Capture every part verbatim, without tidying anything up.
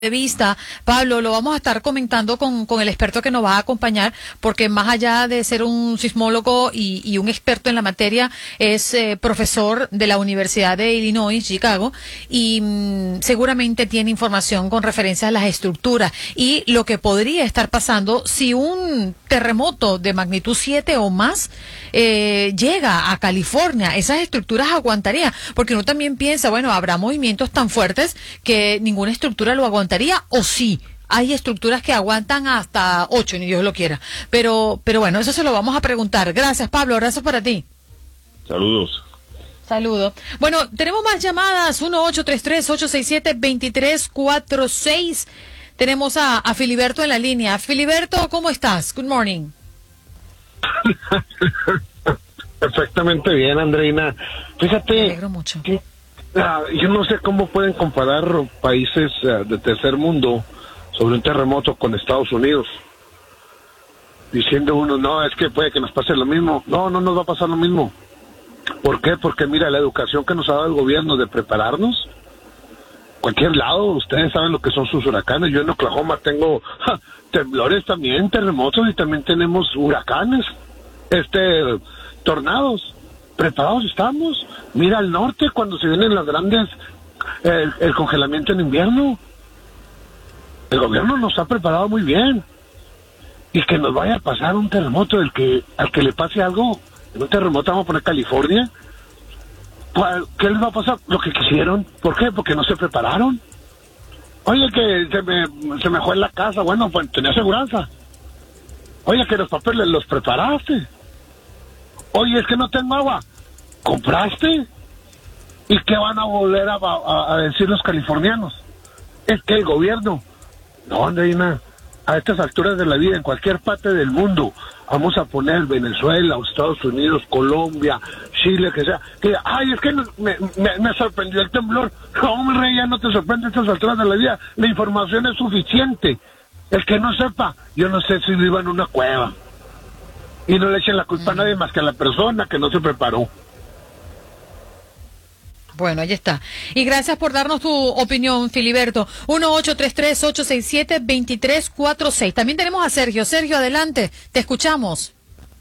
de vista, Pablo, lo vamos a estar comentando con, con el experto que nos va a acompañar, porque más allá de ser un sismólogo y, y un experto en la materia, es eh, profesor de la Universidad de Illinois, Chicago, y mmm, seguramente tiene información con referencia a las estructuras y lo que podría estar pasando si un terremoto de magnitud siete o más eh, llega a California. Esas estructuras aguantarían, porque uno también piensa, bueno, habrá movimientos tan fuertes que ninguna estructura lo aguantaría. O sí, hay estructuras que aguantan hasta ocho, ni Dios lo quiera. Pero, pero bueno, eso se lo vamos a preguntar. Gracias, Pablo. Abrazos para ti. Saludos. Saludos. Bueno, tenemos más llamadas. uno ocho tres tres, ocho seis siete, dos tres cuatro seis. Tenemos a, a Filiberto en la línea. Filiberto, ¿cómo estás? Good morning. Perfectamente bien, Andreina. Fíjate. Me alegro mucho. Que, uh, yo no sé cómo pueden comparar países uh, de tercer mundo sobre un terremoto con Estados Unidos. Diciendo uno, no, es que puede que nos pase lo mismo. No, no nos va a pasar lo mismo. ¿Por qué? Porque mira, la educación que nos ha dado el gobierno de prepararnos, cualquier lado, ustedes saben lo que son sus huracanes. Yo en Oklahoma tengo ja, temblores también, terremotos, y también tenemos huracanes, este, tornados. Preparados estamos. Mira al norte cuando se vienen las grandes, el, el congelamiento en invierno. El gobierno nos ha preparado muy bien. Y que nos vaya a pasar un terremoto, el que al que le pase algo, en un terremoto vamos a poner California, ¿qué les va a pasar? Lo que quisieron. ¿Por qué? Porque no se prepararon. Oye, que se me, se me fue en la casa. Bueno, pues tenía aseguranza. Oye, que los papeles los preparaste. Oye, es que no tengo agua. ¿Compraste? ¿Y qué van a volver a, a, a decir los californianos? Es que el gobierno... No, Andreina, a estas alturas de la vida, en cualquier parte del mundo, vamos a poner Venezuela, Estados Unidos, Colombia, Chile, que sea, que, ay, es que me, me, me sorprendió el temblor. No, hombre, ya no te sorprende a estas alturas de la vida, la información es suficiente. El que no sepa, yo no sé si viva en una cueva. Y no le echen la culpa mm. a nadie más que a la persona que no se preparó. Bueno, ahí está. Y gracias por darnos tu opinión, Filiberto. uno ocho tres tres, ocho seis siete, dos tres cuatro seis. También tenemos a Sergio. Sergio, adelante. Te escuchamos.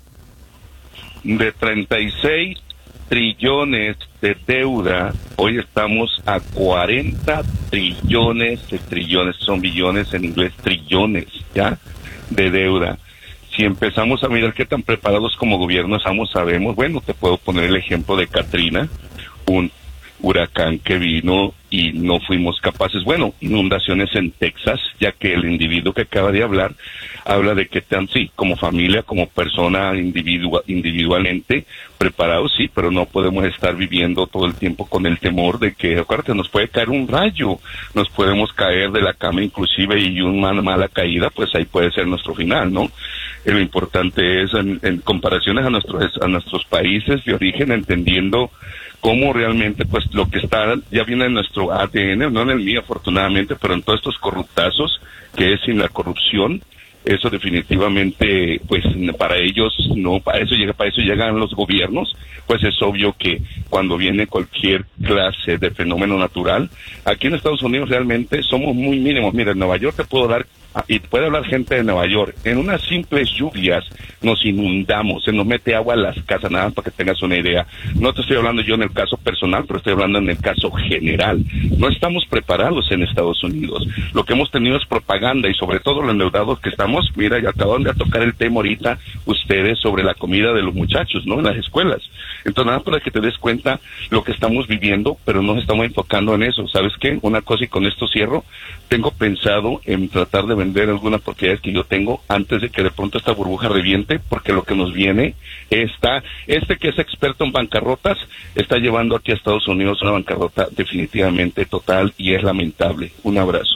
De treinta y seis trillones de deuda, hoy estamos a cuarenta trillones de trillones, son billones en inglés, trillones, ¿ya? De deuda. Si empezamos a mirar qué tan preparados como gobierno estamos, sabemos, bueno, te puedo poner el ejemplo de Katrina, un huracán que vino y no fuimos capaces, bueno, inundaciones en Texas, ya que el individuo que acaba de hablar, habla de que tan sí, como familia, como persona individua, individualmente, preparados sí, pero no podemos estar viviendo todo el tiempo con el temor de que, acuérdate, nos puede caer un rayo, nos podemos caer de la cama inclusive, y una mala caída, pues ahí puede ser nuestro final, ¿no? Eh, lo importante es, en, en comparaciones a nuestros, a nuestros países de origen, entendiendo cómo realmente, pues, lo que está, ya viene en nuestro A D N, no en el mío afortunadamente, pero en todos estos corruptazos, que es sin la corrupción, eso definitivamente, pues, para ellos, no, para eso llega, para eso llegan los gobiernos, pues es obvio que cuando viene cualquier clase de fenómeno natural, aquí en Estados Unidos realmente somos muy mínimos. Mira, en Nueva York te puedo dar, y puede hablar gente de Nueva York, en unas simples lluvias nos inundamos, se nos mete agua a las casas, nada más para que tengas una idea. No te estoy hablando yo en el caso personal, pero estoy hablando en el caso general. No estamos preparados en Estados Unidos. Lo que hemos tenido es propaganda, y sobre todo los endeudados que estamos, mira, ya acaban de tocar el tema ahorita ustedes sobre la comida de los muchachos, ¿no? En las escuelas. Entonces, nada para que te des cuenta lo que estamos viviendo, pero no nos estamos enfocando en eso. ¿Sabes qué? Una cosa, y con esto cierro, tengo pensado en tratar de vender algunas propiedades que yo tengo antes de que de pronto esta burbuja reviente, porque lo que nos viene está, este que es experto en bancarrotas, está llevando aquí a Estados Unidos una bancarrota definitivamente total, y es lamentable. Un abrazo.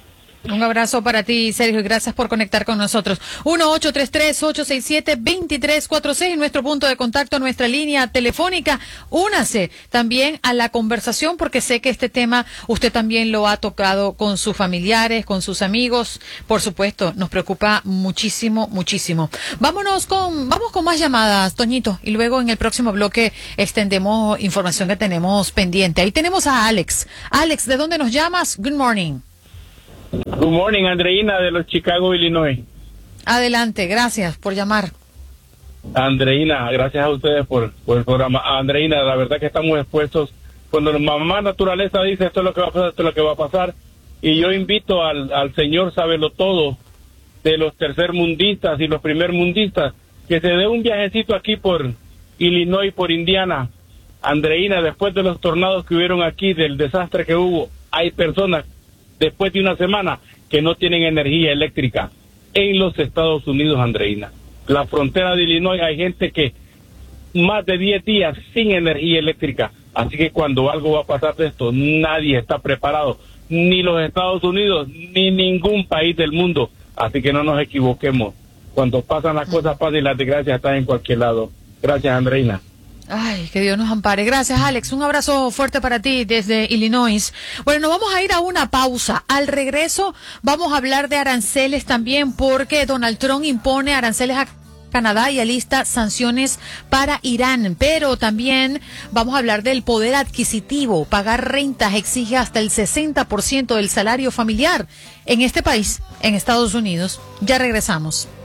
Un abrazo para ti, Sergio, y gracias por conectar con nosotros. uno ocho tres tres, ocho seis siete, dos tres cuatro seis, nuestro punto de contacto, nuestra línea telefónica. Únase también a la conversación, porque sé que este tema usted también lo ha tocado con sus familiares, con sus amigos. Por supuesto, nos preocupa muchísimo, muchísimo. Vámonos con, vamos con más llamadas, Toñito, y luego en el próximo bloque extendemos información que tenemos pendiente. Ahí tenemos a Alex. Alex, ¿de dónde nos llamas? Good morning. Good morning, Andreina de los Chicago, Illinois. Adelante, gracias por llamar. Andreina, gracias a ustedes por, por el programa. Andreina, la verdad que estamos expuestos. Cuando la mamá naturaleza dice esto es lo que va a pasar, esto es lo que va a pasar. Y yo invito al, al señor Sabelo Todo de los tercermundistas y los primermundistas que se dé un viajecito aquí por Illinois, por Indiana. Andreina, después de los tornados que hubieron aquí, del desastre que hubo, hay personas después de una semana que no tienen energía eléctrica en los Estados Unidos, Andreina. La frontera de Illinois hay gente que más de diez días sin energía eléctrica. Así que cuando algo va a pasar de esto, nadie está preparado, ni los Estados Unidos, ni ningún país del mundo. Así que no nos equivoquemos. Cuando pasan las cosas, pasan y las desgracias están en cualquier lado. Gracias, Andreina. Ay, que Dios nos ampare. Gracias, Alex. Un abrazo fuerte para ti desde Illinois. Bueno, nos vamos a ir a una pausa. Al regreso vamos a hablar de aranceles también, porque Donald Trump impone aranceles a Canadá y alista sanciones para Irán. Pero también vamos a hablar del poder adquisitivo. Pagar rentas exige hasta el sesenta por ciento del salario familiar en este país, en Estados Unidos. Ya regresamos.